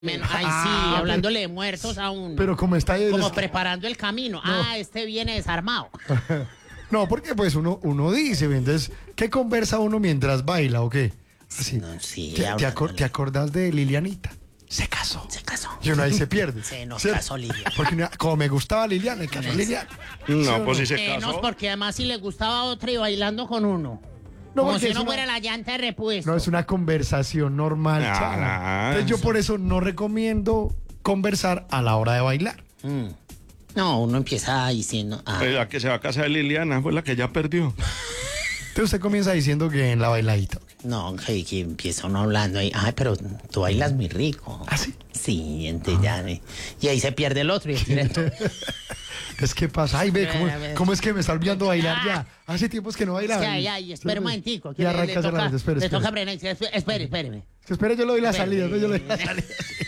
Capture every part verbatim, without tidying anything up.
Men- Ay, sí, Ah, hablándole de muertos a uno. Pero como está ahí... Como preparando el camino. Ah, este viene desarmado. No, porque pues uno, uno dice, entonces, ¿qué conversa uno mientras baila o qué? Así. No, sí, ¿Te, te, acor- hablándole. ¿Te acordás de Lilianita? Se casó. Se casó. Y uno ahí se pierde. Se nos ¿cierto? casó Liliana. Porque una- como me gustaba Liliana, me casó Liliana. ¿Sí o No, pues si se Menos casó. porque además si le gustaba a otra y bailando con uno. No, Como porque si es uno una- fuera la llanta de repuesto. No, es una conversación normal. Ah, chava. Entonces yo eso. por eso no recomiendo conversar a la hora de bailar. Mm. No, uno empieza diciendo. Ah, Pues la que se va a casar de Liliana fue la que ya perdió. Entonces usted comienza diciendo que en la bailadita. no, que, que empieza uno hablando ahí. Ay, pero tú bailas muy rico. ¿Ah, sí? Sí, entonces ya. eh, Y ahí se pierde el otro y el directo. Es que pasa, ay, ve, ¿cómo, A ver. cómo es que me está olvidando bailar ya? Hace tiempos que no bailaba. Ya, y- ya, y espera un momentico. que Y le- le arranca toca- solamente, espere, Le espere. toca frenar. Espere, espere, espéreme. Es que espera, yo le doy la salida, no, yo le doy la salida.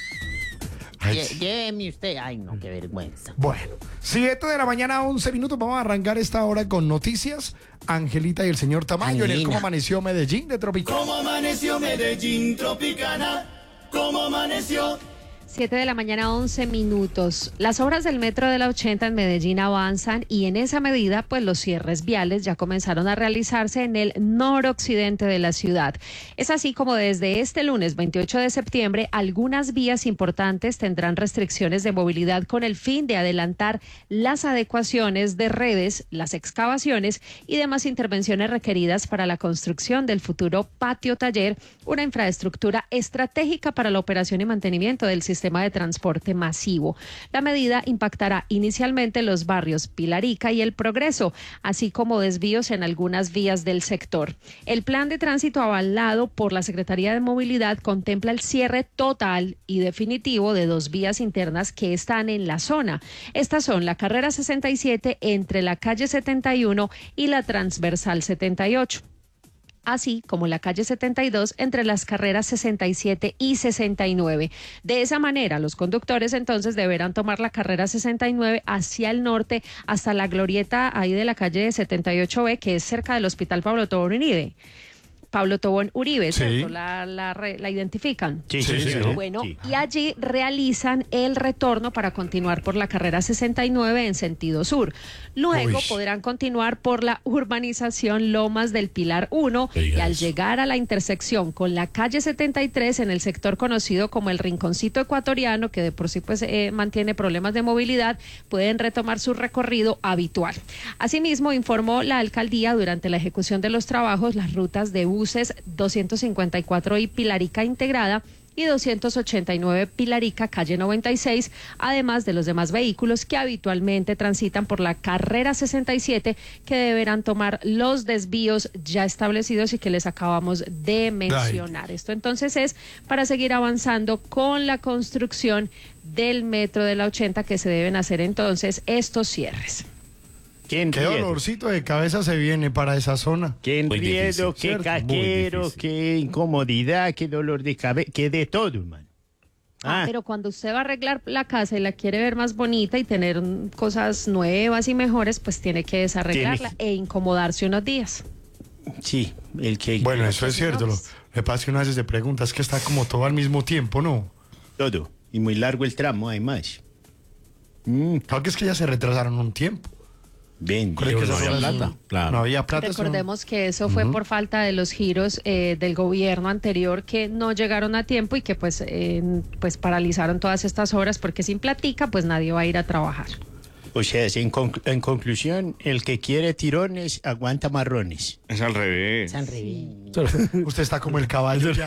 Ay, Lle- sí. Lléveme usted. Ay, no, qué vergüenza. Bueno, siete de la mañana, once minutos. Vamos a arrancar esta hora con noticias. Angelita y el señor Tamayo en el Angelina. Cómo Amaneció Medellín de Tropical. ¿Cómo amaneció Medellín Tropicana? ¿Cómo amaneció? siete de la mañana, once minutos. Las obras del metro de la ochenta en Medellín avanzan y en esa medida, pues los cierres viales ya comenzaron a realizarse en el noroccidente de la ciudad. Es así como desde este lunes veintiocho de septiembre, algunas vías importantes tendrán restricciones de movilidad con el fin de adelantar las adecuaciones de redes, las excavaciones y demás intervenciones requeridas para la construcción del futuro patio taller, una infraestructura estratégica para la operación y mantenimiento del sistema de transporte masivo. La medida impactará inicialmente los barrios Pilarica y El Progreso, así como desvíos en algunas vías del sector. El plan de tránsito avalado por la Secretaría de Movilidad contempla el cierre total y definitivo de dos vías internas que están en la zona. Estas son la carrera sesenta y siete entre la calle setenta y uno y la transversal setenta y ocho. Así como la calle setenta y dos entre las carreras sesenta y siete y sesenta y nueve. De esa manera, los conductores entonces deberán tomar la carrera sesenta y nueve hacia el norte hasta la glorieta ahí de la calle setenta y ocho B, que es cerca del Hospital Pablo Tobón Uribe. Pablo Tobón Uribe, Sí. ¿cierto? La, la, re- la identifican. Sí, sí, sí, ¿no? Bueno, y allí realizan el retorno para continuar por la carrera sesenta y nueve en sentido sur. Luego Uy. podrán continuar por la urbanización Lomas del Pilar uno y al llegar a la intersección con la calle setenta y tres en el sector conocido como el Rinconcito Ecuatoriano, que de por sí pues eh, mantiene problemas de movilidad, pueden retomar su recorrido habitual. Asimismo, informó la alcaldía durante la ejecución de los trabajos las rutas de buses doscientos cincuenta y cuatro y Pilarica Integrada y doscientos ochenta y nueve Pilarica, calle noventa y seis, además de los demás vehículos que habitualmente transitan por la carrera sesenta y siete, que deberán tomar los desvíos ya establecidos y que les acabamos de mencionar. Esto entonces es para seguir avanzando con la construcción del metro de la ochenta, que se deben hacer entonces estos cierres. Qué Qué enredo, dolorcito de cabeza se viene para esa zona. qué Muy enredo, difícil, qué ¿cierto? Muy caquero, difícil. qué incomodidad, qué dolor de cabeza, qué de todo, hermano. Ah, Ah, pero cuando usted va a arreglar la casa y la quiere ver más bonita y tener mm, cosas nuevas y mejores, pues tiene que desarreglarla Tiene e incomodarse unos días. sí, el que... Bueno, eso es cierto. Lo que pasa es que uno a veces se pregunta, es que está como todo al mismo tiempo, ¿no? Todo, y muy largo el tramo, además. Mm, Claro que es que ya se retrasaron un tiempo. ven, Creo que no esas había horas plata, no- claro. No había plata. eso no- Recordemos que eso fue por falta de los giros eh, del gobierno anterior, que no llegaron a tiempo y que pues, eh, pues paralizaron todas estas obras, porque sin platica pues nadie va a ir a trabajar. o sea, en, conclu- en conclusión, el que quiere tirones aguanta marrones. Es al revés. San Reví. Usted está como el caballo ya.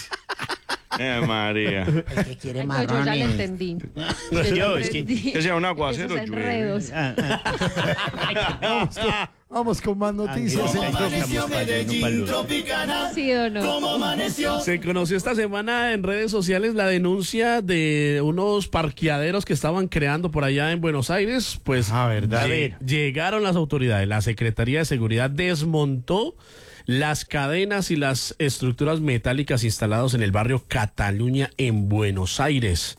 Eh, María. El que quiere Ay, no, yo ya le marrones. entendí. Yo, es que- entendí que sea un aguacero, esos llueve. enredos. Ah, ah. Vamos con, vamos con más noticias. Ángel, en ángel. Amaneció Medellín Tropicana. ¿Sí o no? ¿Cómo amaneció? Se conoció esta semana en redes sociales la denuncia de unos parqueaderos que estaban creando por allá en Buenos Aires. Pues Ah, ¿verdad? lle- llegaron las autoridades. La Secretaría de Seguridad desmontó las cadenas y las estructuras metálicas instaladas en el barrio Cataluña en Buenos Aires.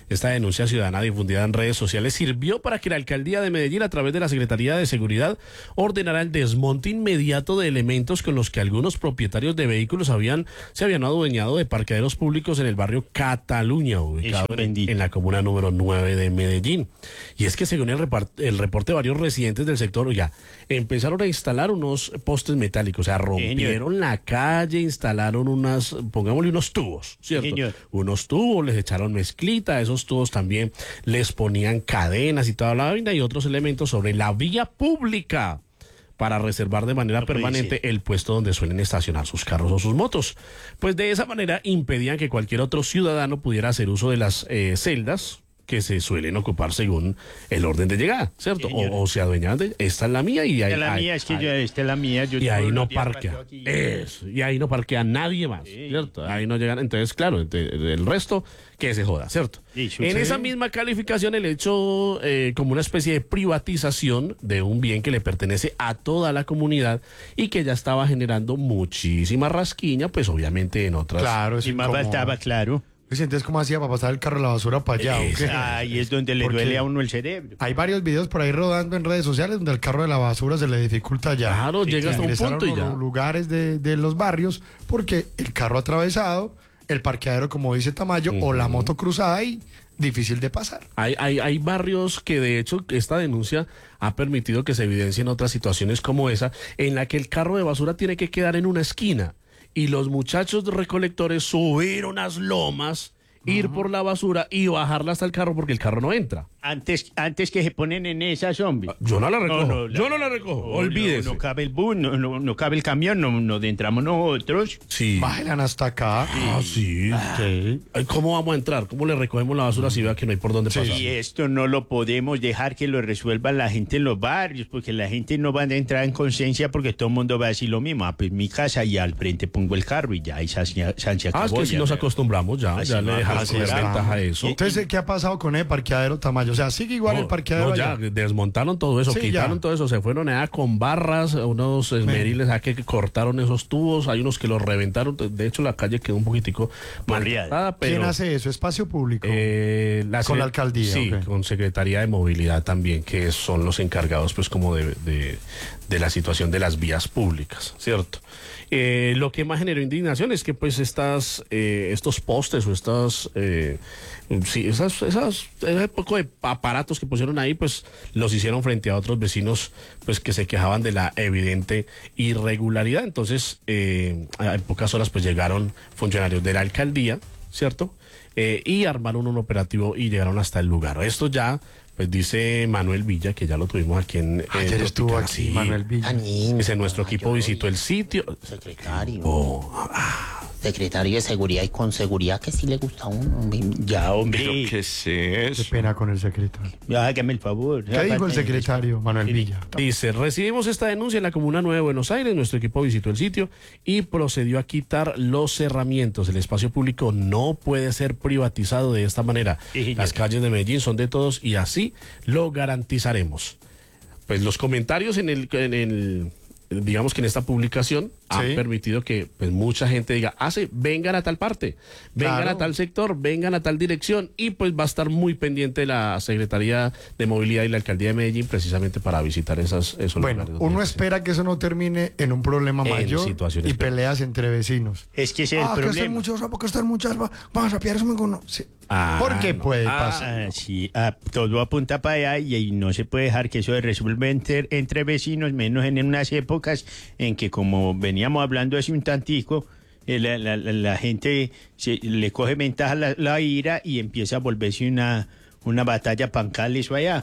Esta denuncia ciudadana difundida en redes sociales sirvió para que la alcaldía de Medellín, a través de la Secretaría de Seguridad, ordenara el desmonte inmediato de elementos con los que algunos propietarios de vehículos habían se habían adueñado de parqueaderos públicos en el barrio Cataluña, ubicado en, en la comuna número nueve de Medellín. Y es que según el, el reporte de varios residentes del sector, ya empezaron a instalar unos postes metálicos, o sea, rompieron Señor. la calle, instalaron unas, pongámosle unos tubos, ¿cierto? Señor. Unos tubos, les echaron mezclita, a esos tubos también les ponían cadenas y toda la vaina y otros elementos sobre la vía pública para reservar de manera no permanente dice. el puesto donde suelen estacionar sus carros o sus motos. Pues de esa manera impedían que cualquier otro ciudadano pudiera hacer uso de las eh, celdas que se suelen ocupar según el orden de llegada, ¿cierto? O, o se adueñaban de esta es la mía y ahí... Esta es la ahí, mía, es que ahí, yo, esta es la mía. Yo y ahí no parquea. Eso, y ahí no parquea nadie más, sí. ¿cierto? Ahí no llegan, entonces, claro, el resto que se joda, ¿cierto? Sí, en sí. esa misma calificación, el hecho eh, como una especie de privatización de un bien que le pertenece a toda la comunidad y que ya estaba generando muchísima rasquiña, pues obviamente en otras... Claro, y más faltaba, claro. Pues entonces, ¿cómo hacía para pasar el carro de la basura para allá? Es, ahí es donde le Porque duele a uno el cerebro. Hay varios videos por ahí rodando en redes sociales donde el carro de la basura se le dificulta ya. Claro, sí, llega hasta un punto y ya. Los lugares de, de los barrios porque el carro atravesado, el parqueadero, como dice Tamayo, uh-huh. o la moto cruzada ahí, difícil de pasar. Hay, hay, hay barrios que de hecho esta denuncia ha permitido que se evidencien otras situaciones como esa, en la que el carro de basura tiene que quedar en una esquina. Y los muchachos recolectores subir unas lomas, uh-huh. ir por la basura y bajarla hasta el carro porque el carro no entra. Antes, antes que se ponen en esa zombie. Yo no la recojo. No, no, yo no la recojo. No, Olvídese. No, no cabe el bus, no, no, no cabe el camión, no, no entramos nosotros. Sí. Bailan hasta acá. Ah, sí. sí. ¿Cómo vamos a entrar? ¿Cómo le recogemos la basura si vea que no hay por dónde sí. pasar? Y esto no lo podemos dejar que lo resuelva la gente en los barrios, porque la gente no va a entrar en conciencia porque todo el mundo va a decir lo mismo. Ah, pues mi casa y al frente pongo el carro y ya, y se, se, se acabó. Ah, es que si nos acostumbramos ya, así ya le dejamos de ventaja a eso. Entonces, ¿qué ha pasado con el parqueadero Tamayo? O sea, sigue igual no, el parqueadero no, ya, allá. Desmontaron todo eso, sí, quitaron ya. todo eso, se fueron allá con barras, unos esmeriles a que cortaron esos tubos, hay unos que los reventaron, de hecho la calle quedó un poquitico maltratada. ¿Quién hace eso? ¿Espacio público? Eh, la con la alcaldía. Sí, okay. con Secretaría de Movilidad también, que son los encargados pues como de, de, de la situación de las vías públicas, ¿cierto? Eh, lo que más generó indignación es que pues estas eh, estos postes o estas eh, sí, esas, esas ese poco de aparatos que pusieron ahí pues los hicieron frente a otros vecinos pues que se quejaban de la evidente irregularidad. Entonces eh, en pocas horas pues llegaron funcionarios de la alcaldía, ¿cierto? Eh, y armaron un operativo y llegaron hasta el lugar. Esto ya pues dice Manuel Villa, que ya lo tuvimos aquí en... Ayer estuvo aquí, sí, Manuel Villa. Dice, nuestro equipo visitó el sitio. Secretario. Oh, ah. Secretario de Seguridad y con seguridad que sí le gusta a uno. Ya, hombre. ¿Pero qué es eso? Qué pena con el secretario. Ya, hágame el favor. ¿Qué dijo el secretario, Manuel Villa? Dice, recibimos esta denuncia en la Comuna nueve de Buenos Aires, nuestro equipo visitó el sitio y procedió a quitar los cerramientos. El espacio público no puede ser privatizado de esta manera. Sí, las calles de Medellín son de todos y así lo garantizaremos. Pues los comentarios en el... En el digamos que en esta publicación sí. han permitido que pues mucha gente diga, ah, sí, vengan a tal parte, vengan claro. a tal sector, vengan a tal dirección, y pues va a estar muy pendiente la Secretaría de Movilidad y la Alcaldía de Medellín precisamente para visitar esas esos bueno, lugares. Bueno, uno espera que eso no termine en un problema en mayor y peleas entre vecinos. Es que ese es ah, el problema. Que están muchos, porque están muchas, vamos a pillar eso muy bueno. Sí. Ah, ¿Por qué no. puede ah, pasar? Sí, ah, todo apunta para allá y, y no se puede dejar que eso se resuelva entre, entre vecinos, menos en unas épocas en que, como veníamos hablando hace un tantico, eh, la, la, la, la gente se, le coge ventaja la, la ira y empieza a volverse una, una batalla pancal eso allá.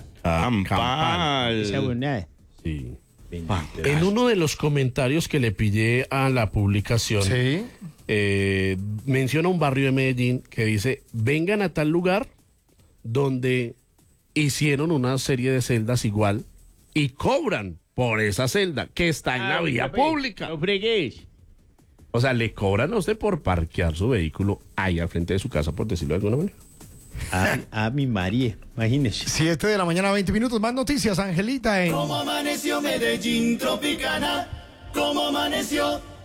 Campal. Esa buena. Sí. Ah, en uno de los comentarios que le pillé a la publicación, ¿sí? eh, menciona un barrio de Medellín que dice, vengan a tal lugar donde hicieron una serie de celdas igual y cobran por esa celda que está en ah, la vía no pública. No fregues. O sea, le cobran a usted por parquear su vehículo ahí al frente de su casa, por decirlo de alguna manera. Ah, ah, mi María, imagínese. siete de la mañana, veinte minutos. Más noticias, Angelita. En... ¿Cómo amaneció Medellín Tropicana? ¿Cómo amaneció?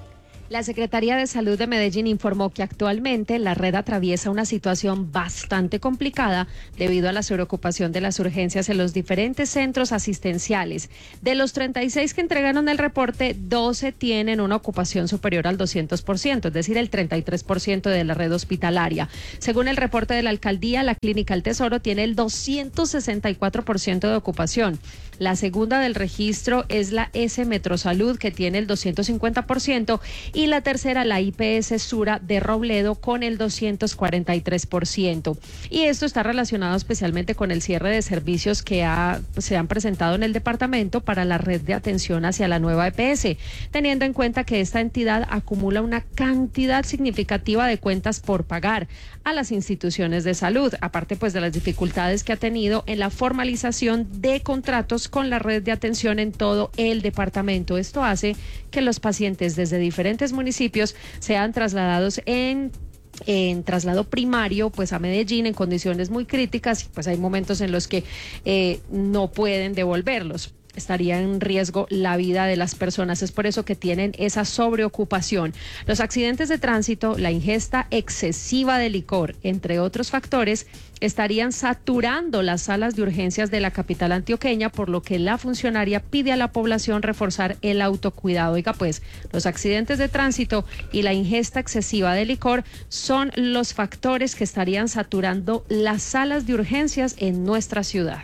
La Secretaría de Salud de Medellín informó que actualmente la red atraviesa una situación bastante complicada debido a la sobreocupación de las urgencias en los diferentes centros asistenciales. De los treinta y seis que entregaron el reporte, doce tienen una ocupación superior al doscientos por ciento, es decir, el treinta y tres por ciento de la red hospitalaria. Según el reporte de la alcaldía, la Clínica El Tesoro tiene el doscientos sesenta y cuatro por ciento de ocupación. La segunda del registro es la S Metrosalud, que tiene el doscientos cincuenta por ciento, y la tercera, la I P S Sura de Robledo, con el doscientos cuarenta y tres por ciento. Y esto está relacionado especialmente con el cierre de servicios que ha, se han presentado en el departamento para la red de atención hacia la nueva E P S, teniendo en cuenta que esta entidad acumula una cantidad significativa de cuentas por pagar a las instituciones de salud, aparte pues de las dificultades que ha tenido en la formalización de contratos con la red de atención en todo el departamento. Esto hace que los pacientes desde diferentes municipios sean trasladados en en traslado primario pues a Medellín en condiciones muy críticas, y pues hay momentos en los que eh, no pueden devolverlos. Estaría en riesgo la vida de las personas. Es por eso que tienen esa sobreocupación. Los accidentes de tránsito, la ingesta excesiva de licor, entre otros factores, estarían saturando las salas de urgencias de la capital antioqueña, por lo que la funcionaria pide a la población reforzar el autocuidado. Oiga, pues, los accidentes de tránsito y la ingesta excesiva de licor son los factores que estarían saturando las salas de urgencias en nuestra ciudad.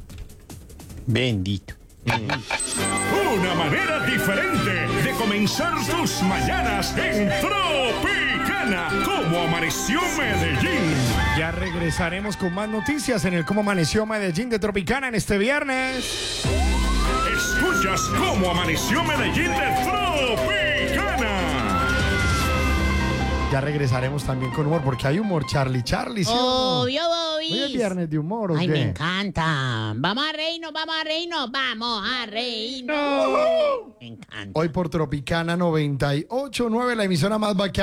Bendito. Una manera diferente de comenzar tus mañanas en Tropicana. ¿Cómo amaneció Medellín? Ya regresaremos con más noticias en el Cómo Amaneció Medellín de Tropicana en este viernes. Escuchas Cómo amaneció Medellín de Tropicana. Ya regresaremos también con humor, porque hay humor, Charlie. Charlie, ¿sí o no? Obvio, Bobis. Hoy es viernes de humor, ¿o Ay, qué? me encanta. Vamos a reírnos, vamos a reírnos, vamos a reírnos. Me encanta. Hoy por Tropicana noventa y ocho punto nueve, la emisora más bacana.